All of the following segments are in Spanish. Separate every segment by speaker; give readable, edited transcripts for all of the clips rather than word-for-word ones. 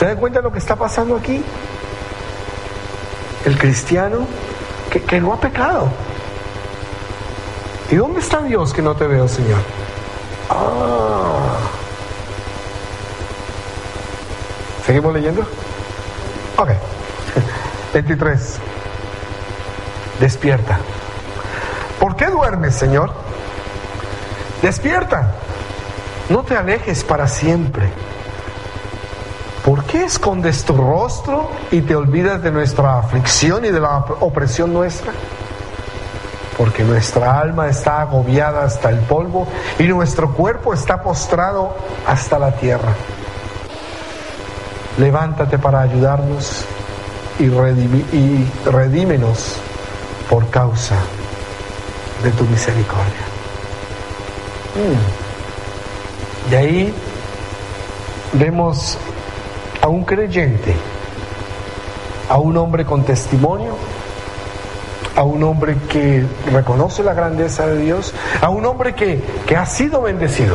Speaker 1: ¿Se dan cuenta de lo que está pasando aquí? El cristiano que no ha pecado. ¿Y dónde está Dios que no te veo, Señor? ¿Seguimos leyendo? Ok. 23. Despierta. ¿Por qué duermes, Señor? Despierta. No te alejes para siempre. ¿Por qué escondes tu rostro y te olvidas de nuestra aflicción y de la opresión nuestra? Porque nuestra alma está agobiada hasta el polvo y nuestro cuerpo está postrado hasta la tierra. Levántate para ayudarnos y redímenos por causa de tu misericordia. Y ahí vemos a un creyente, a un hombre con testimonio, a un hombre que reconoce la grandeza de Dios, a un hombre que ha sido bendecido,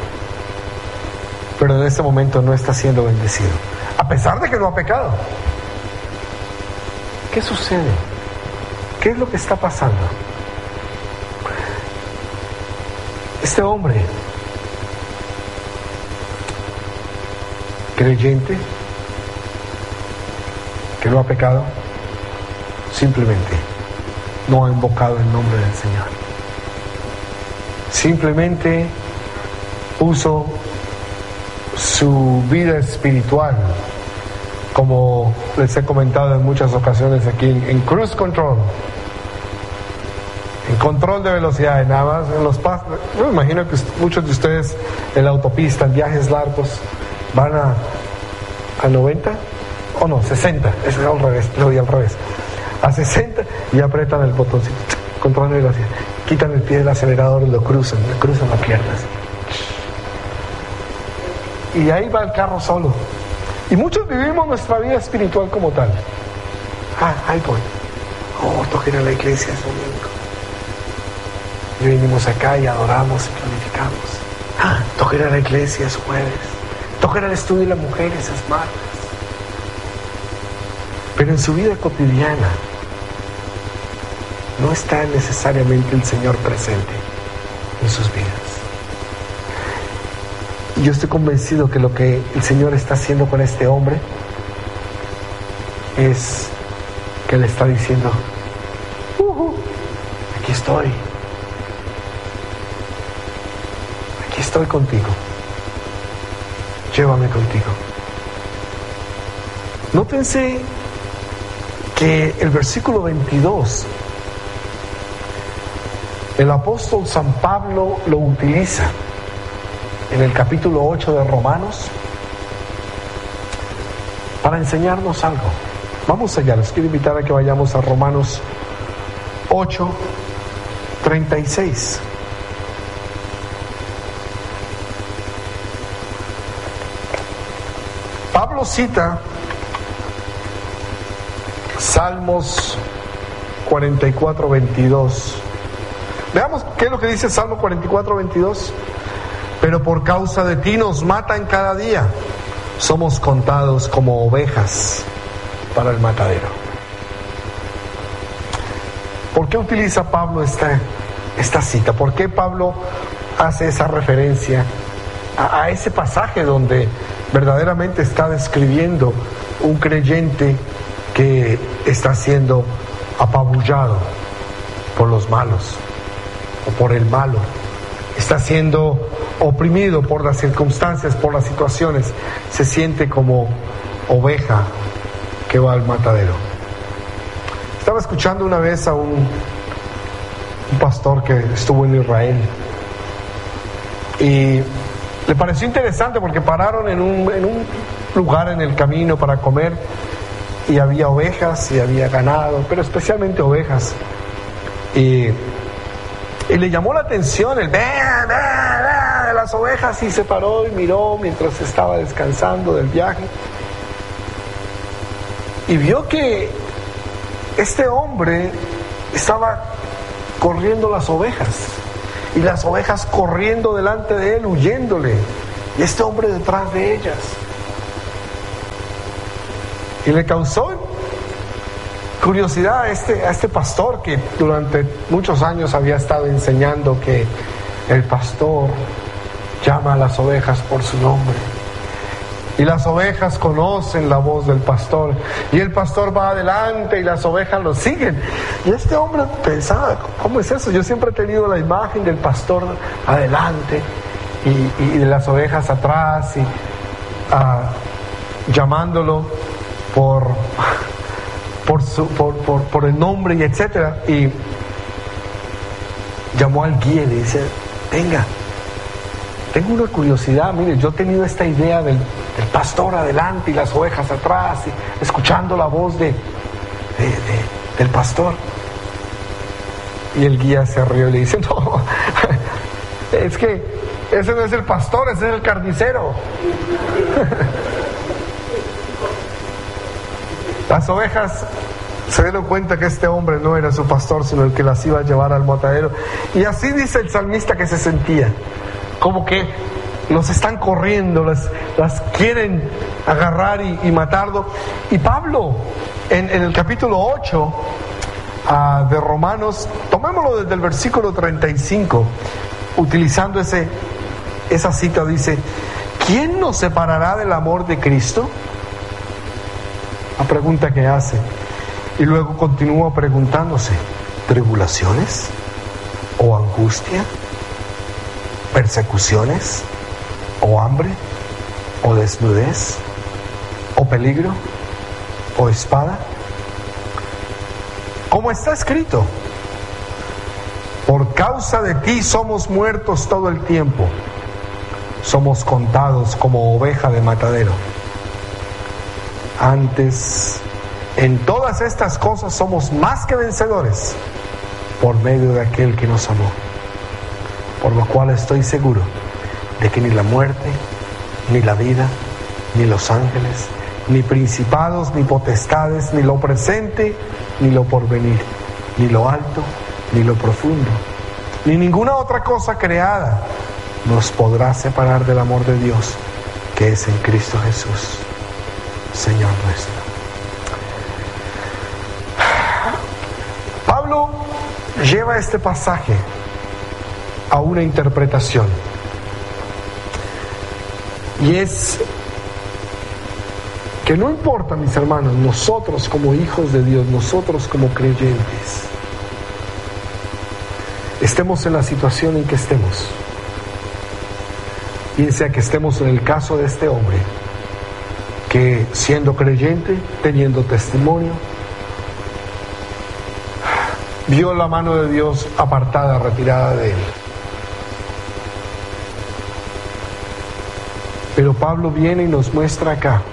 Speaker 1: pero en este momento no está siendo bendecido, a pesar de que no ha pecado. ¿Qué sucede? ¿Qué es lo que está pasando? Este hombre creyente que no ha pecado, simplemente no ha invocado el nombre del Señor. Simplemente puso su vida espiritual, como les he comentado en muchas ocasiones aquí, en cruise control, en control de velocidad, nada más en los pasos. Yo me imagino que muchos de ustedes en la autopista, en viajes largos, van a 90 o no, 60, es al revés, lo di al revés, a 60 y apretan el botoncito, control de velocidad, quitan el pie del acelerador y lo cruzan la pierna así. Y ahí va el carro solo. Y muchos vivimos nuestra vida espiritual como tal. Ahí voy. Toca ir a la iglesia es domingo. Y venimos acá y adoramos y planificamos. Toca ir a la iglesia es jueves. Toca ir al estudio de las mujeres es martes. Pero en su vida cotidiana no está necesariamente el Señor presente en sus vidas. Y yo estoy convencido que lo que el Señor está haciendo con este hombre es que le está diciendo: aquí estoy contigo, llévame contigo. Nótense que el versículo 22, el apóstol San Pablo lo utiliza en el capítulo 8 de Romanos para enseñarnos algo. Vamos allá, les quiero invitar a que vayamos a Romanos 8, 36. Pablo cita Salmos 44, 22. Veamos qué es lo que dice Salmo 44, 22. Pero por causa de ti nos matan cada día. Somos contados como ovejas para el matadero. ¿Por qué utiliza Pablo esta cita? ¿Por qué Pablo hace esa referencia a ese pasaje donde verdaderamente está describiendo un creyente que está siendo apabullado por los malos o por el malo? Está siendo oprimido por las circunstancias, por las situaciones, se siente como oveja que va al matadero. Estaba escuchando una vez a un pastor que estuvo en Israel y le pareció interesante porque pararon en un lugar en el camino para comer y había ovejas y había ganado, pero especialmente ovejas, y le llamó la atención el de las ovejas, y se paró y miró mientras estaba descansando del viaje y vio que este hombre estaba corriendo las ovejas y las ovejas corriendo delante de él, huyéndole, y este hombre detrás de ellas. Y le causó curiosidad a este pastor que durante muchos años había estado enseñando que el pastor llama a las ovejas por su nombre. Y las ovejas conocen la voz del pastor. Y el pastor va adelante y las ovejas lo siguen. Y este hombre pensaba, ¿cómo es eso? Yo siempre he tenido la imagen del pastor adelante y de las ovejas atrás y llamándolo por el nombre y etcétera. Y llamó al guía y le dice, venga, tengo una curiosidad, mire, yo he tenido esta idea del pastor adelante y las ovejas atrás, y escuchando la voz del pastor. Y el guía se rió y le dice, no, es que ese no es el pastor, ese es el carnicero. Las ovejas se dieron cuenta que este hombre no era su pastor, sino el que las iba a llevar al matadero. Y así dice el salmista que se sentía, como que los están corriendo, las quieren agarrar y matarlo. Y Pablo, en el capítulo 8 de Romanos, tomémoslo desde el versículo 35, utilizando esa cita, dice, ¿quién nos separará del amor de Cristo? La pregunta que hace. Y luego continúa preguntándose, ¿tribulaciones? ¿O angustia? ¿Persecuciones? ¿O hambre? ¿O desnudez? ¿O peligro? ¿O espada? Como está escrito, por causa de ti somos muertos todo el tiempo, somos contados como oveja de matadero. Antes, en todas estas cosas somos más que vencedores por medio de aquel que nos amó. Por lo cual estoy seguro de que ni la muerte, ni la vida, ni los ángeles, ni principados, ni potestades, ni lo presente, ni lo porvenir, ni lo alto, ni lo profundo, ni ninguna otra cosa creada nos podrá separar del amor de Dios que es en Cristo Jesús, Señor nuestro. Pablo lleva este pasaje a una interpretación, y es que no importa, mis hermanos, nosotros como hijos de Dios, nosotros como creyentes, estemos en la situación en que estemos, bien sea que estemos en el caso de este hombre, que siendo creyente, teniendo testimonio, vio la mano de Dios apartada, retirada de él. Pero Pablo viene y nos muestra acá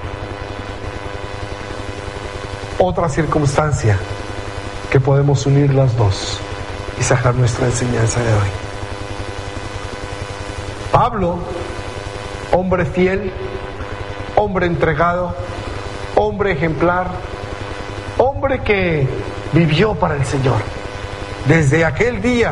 Speaker 1: otra circunstancia que podemos unir las dos y sacar nuestra enseñanza de hoy. Pablo, hombre fiel, hombre entregado, hombre ejemplar, hombre que vivió para el Señor desde aquel día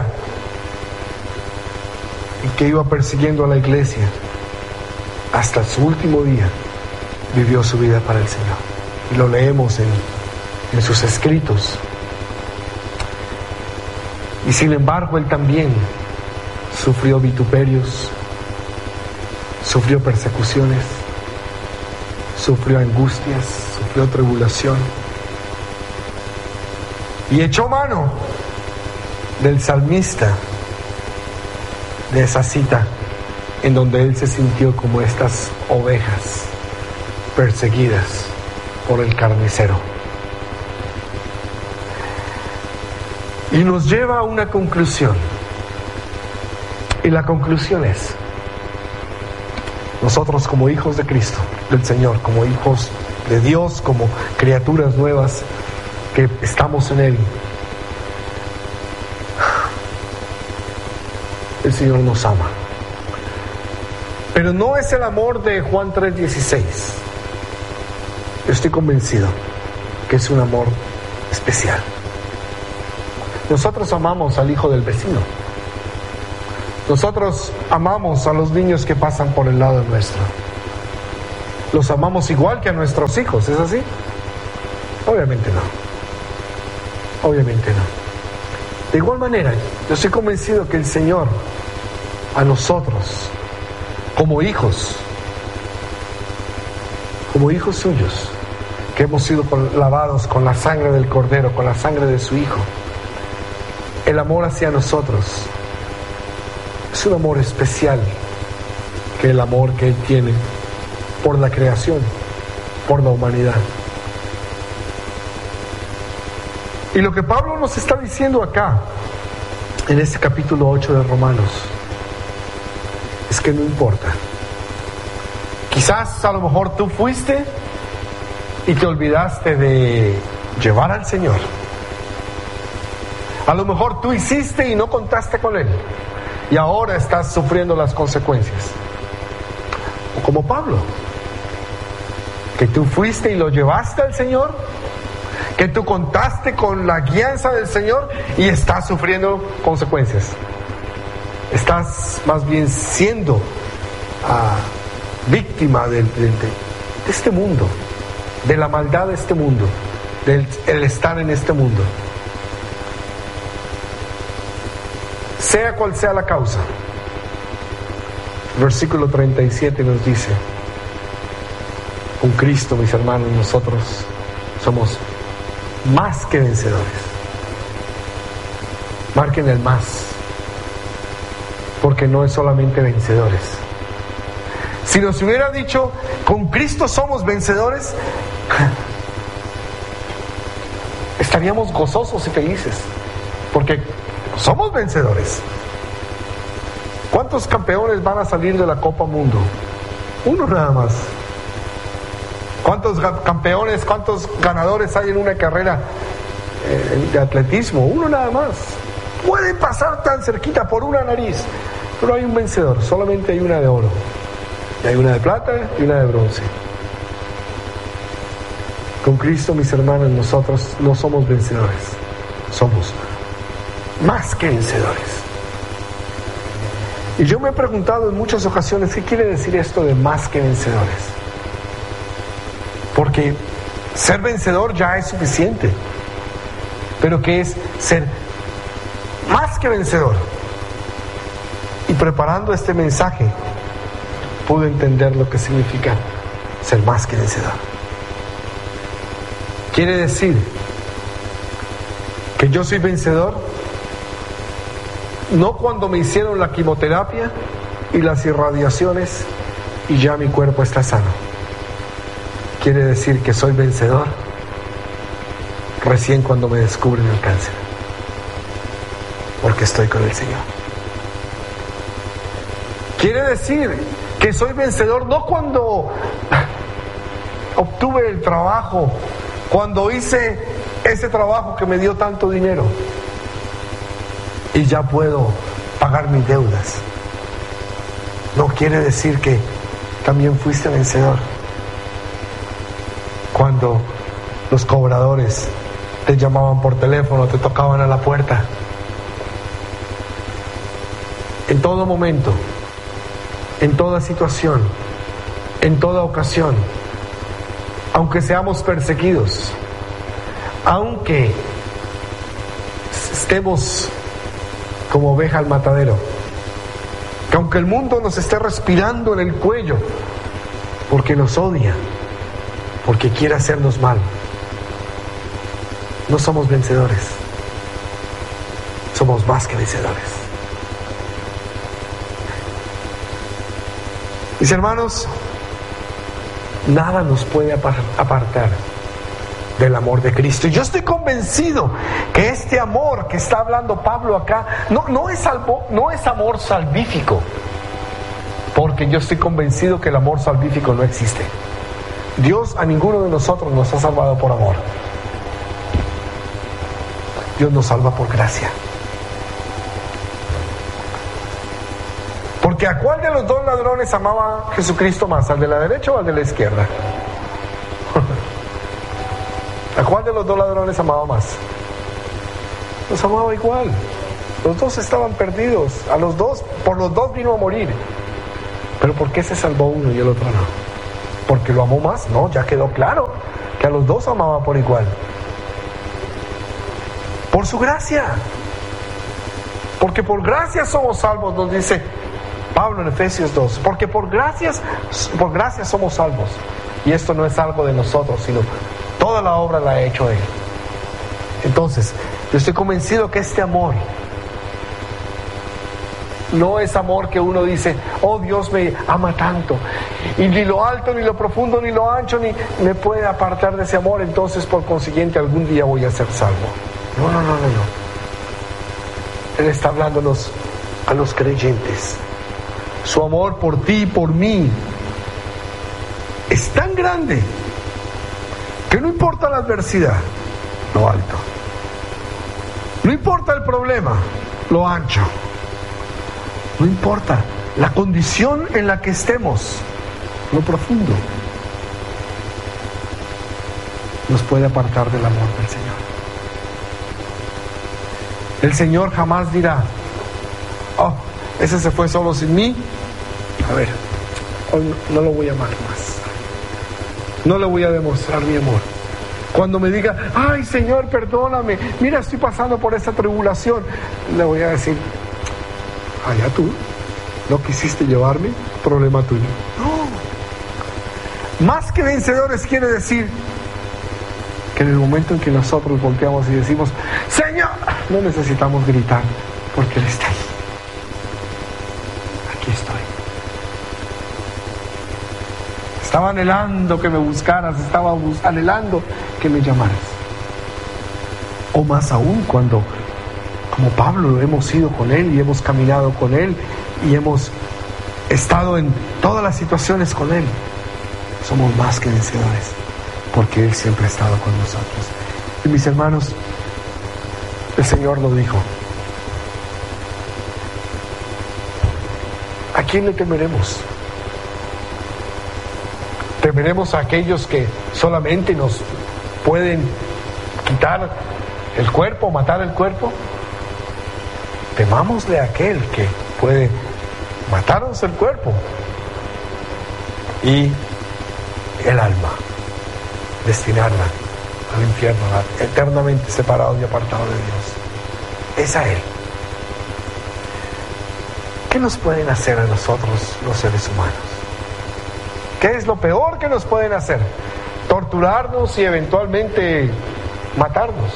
Speaker 1: y que iba persiguiendo a la iglesia hasta su último día, vivió su vida para el Señor, y lo leemos en sus escritos. Y sin embargo, él también sufrió vituperios, sufrió persecuciones, sufrió angustias, sufrió tribulación, y echó mano del salmista, de esa cita en donde él se sintió como estas ovejas perseguidas por el carnicero. Y nos lleva a una conclusión, y la conclusión es: nosotros como hijos de Cristo, del Señor, como hijos de Dios, como criaturas nuevas que estamos en Él, el Señor nos ama. Pero no es el amor de Juan 3:16. Yo estoy convencido que es un amor especial. Nosotros amamos al hijo del vecino. Nosotros amamos a los niños que pasan por el lado nuestro. Los amamos igual que a nuestros hijos, ¿es así? Obviamente no. Obviamente no. De igual manera, yo estoy convencido que el Señor a nosotros, como hijos suyos, que hemos sido lavados con la sangre del Cordero, con la sangre de su Hijo, el amor hacia nosotros es un amor especial que el amor que Él tiene por la creación, por la humanidad. Y lo que Pablo nos está diciendo acá, en este capítulo 8 de Romanos, es que no importa. Quizás a lo mejor tú fuiste y te olvidaste de llevar al Señor. A lo mejor tú hiciste y no contaste con Él, y ahora estás sufriendo las consecuencias. O como Pablo, que tú fuiste y lo llevaste al Señor, que tú contaste con la guianza del Señor y estás sufriendo consecuencias. Estás más bien siendo víctima de este mundo, de la maldad de este mundo, del estar en este mundo. Sea cual sea la causa. Versículo 37 nos dice: con Cristo, mis hermanos, nosotros somos más que vencedores. Marquen el más, porque no es solamente vencedores. Si nos hubiera dicho con Cristo somos vencedores, estaríamos gozosos y felices, porque somos vencedores. ¿Cuántos campeones van a salir de la Copa Mundo? Uno nada más. ¿Cuántos campeones, cuántos ganadores hay en una carrera de atletismo? Uno nada más. Puede pasar tan cerquita por una nariz, pero hay un vencedor. Solamente hay una de oro, y hay una de plata y una de bronce. Con Cristo, mis hermanos, nosotros no somos vencedores, somos más que vencedores. Y yo me he preguntado en muchas ocasiones, ¿qué quiere decir esto de más que vencedores? Porque ser vencedor ya es suficiente, pero ¿qué es ser más que vencedor? Y preparando este mensaje pude entender lo que significa ser más que vencedor. Quiere decir que yo soy vencedor no cuando me hicieron la quimioterapia y las irradiaciones y ya mi cuerpo está sano. Quiere decir que soy vencedor recién cuando me descubren el cáncer, porque estoy con el Señor. Quiere decir que soy vencedor no cuando obtuve el trabajo, cuando hice ese trabajo que me dio tanto dinero y ya puedo pagar mis deudas. No, quiere decir que también fuiste vencedor cuando los cobradores te llamaban por teléfono, te tocaban a la puerta. En todo momento, en toda situación, en toda ocasión, aunque seamos perseguidos, aunque estemos como oveja al matadero, que aunque el mundo nos esté respirando en el cuello porque nos odia, porque quiere hacernos mal, no somos vencedores, somos más que vencedores. Mis hermanos, nada nos puede apartar del amor de Cristo. Y yo estoy convencido que este amor que está hablando Pablo acá no es amor salvífico, porque yo estoy convencido que el amor salvífico no existe. Dios a ninguno de nosotros nos ha salvado por amor. Dios nos salva por gracia. Porque ¿a cuál de los dos ladrones amaba Jesucristo más? ¿Al de la derecha o al de la izquierda? ¿A cuál de los dos ladrones amaba más? Los amaba igual. Los dos estaban perdidos. Por los dos vino a morir. Pero ¿por qué se salvó uno y el otro no? ¿Porque lo amó más? No, ya quedó claro. que a los dos amaba por igual. Por su gracia. Porque por gracia somos salvos, nos dice Pablo en Efesios 2. Porque por gracia somos salvos. Y esto no es algo de nosotros, sino toda la obra la ha hecho Él. Entonces, yo estoy convencido que este amor no es amor que uno dice, oh, Dios me ama tanto, y ni lo alto, ni lo profundo, ni lo ancho, ni me puede apartar de ese amor, entonces por consiguiente algún día voy a ser salvo. No. Él está hablándonos a los creyentes. Su amor por ti y por mí es tan grande que no importa la adversidad, lo alto. No importa el problema, lo ancho. No importa la condición en la que estemos, lo profundo. Nos puede apartar del amor del Señor. El Señor jamás dirá, oh, ese se fue solo sin mí. A ver, hoy no lo voy a amar más. No le voy a demostrar mi amor. Cuando me diga, ay Señor, perdóname, mira, estoy pasando por esta tribulación, le voy a decir, allá tú, no quisiste llevarme, problema tuyo. No. Más que vencedores quiere decir que en el momento en que nosotros volteamos y decimos, Señor, no necesitamos gritar, porque Él está ahí. Aquí estoy. Estaba anhelando que me buscaras, estaba anhelando que me llamaras. O más aún cuando, como Pablo, hemos ido con Él y hemos caminado con Él y hemos estado en todas las situaciones con Él. Somos más que vencedores, porque Él siempre ha estado con nosotros. Y mis hermanos, el Señor lo dijo. ¿A quién le temeremos? ¿Temeremos a aquellos que solamente nos pueden quitar el cuerpo, matar el cuerpo? Temámosle a aquel que puede matarnos el cuerpo y el alma, destinarla al infierno, eternamente separado y apartado de Dios. Es a Él. ¿Qué nos pueden hacer a nosotros los seres humanos? ¿Qué es lo peor que nos pueden hacer? Torturarnos y eventualmente matarnos.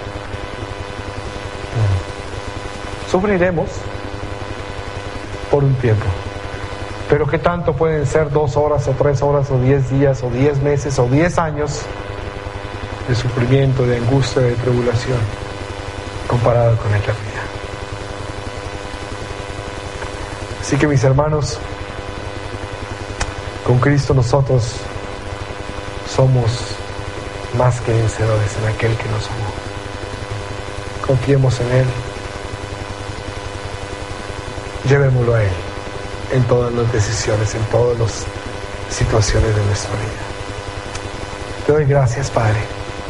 Speaker 1: Sufriremos por un tiempo. Pero ¿qué tanto pueden ser 2 horas o 3 horas o 10 días o 10 meses o 10 años de sufrimiento, de angustia, de tribulación comparado con la eternidad? Así que mis hermanos, con Cristo nosotros somos más que vencedores en aquel que nos amó. Confiemos en Él. Llevémoslo a Él en todas las decisiones, en todas las situaciones de nuestra vida. Te doy gracias, Padre,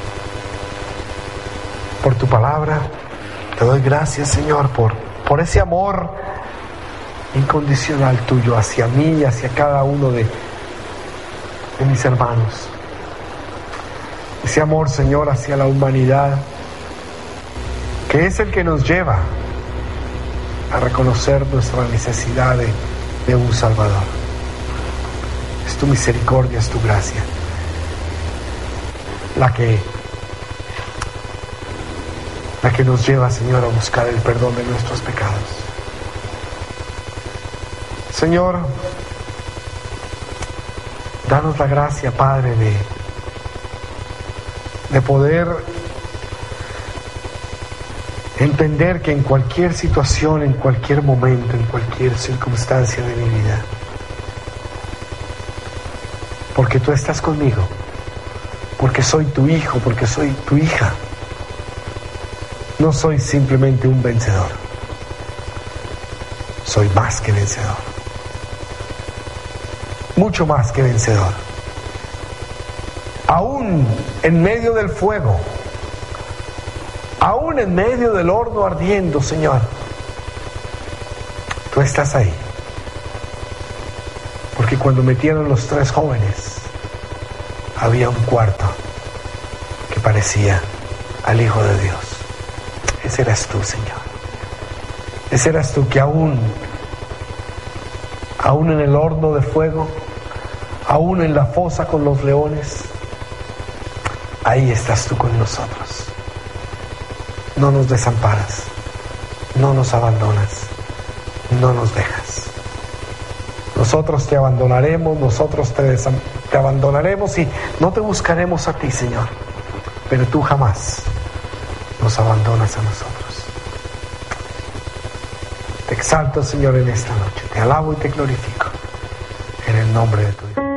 Speaker 1: por tu palabra. Te doy gracias, Señor, por ese amor incondicional tuyo hacia mí y hacia cada uno de mis hermanos. Ese amor, Señor, hacia la humanidad, que es el que nos lleva a reconocer nuestra necesidad de un Salvador. Es tu misericordia, es tu gracia la que nos lleva, Señor, a buscar el perdón de nuestros pecados. Señor, danos la gracia, Padre, de poder entender que en cualquier situación, en cualquier momento, en cualquier circunstancia de mi vida, porque tú estás conmigo, porque soy tu hijo, porque soy tu hija, no soy simplemente un vencedor, soy más que vencedor, mucho más que vencedor. Aún en medio del fuego, aún en medio del horno ardiendo, Señor, tú estás ahí. Porque cuando metieron los 3 jóvenes, había un cuarto parecía al Hijo de Dios. Ese eras tú, Señor. Ese eras tú que aún en el horno de fuego, aún en la fosa con los leones, ahí estás tú con nosotros. No nos desamparas, no nos abandonas, no nos dejas. Nosotros te abandonaremos, nosotros te abandonaremos y no te buscaremos a ti, Señor, pero tú jamás nos abandonas a nosotros. Te exalto, Señor, en esta noche, te alabo y te glorifico en el nombre de tu Hijo.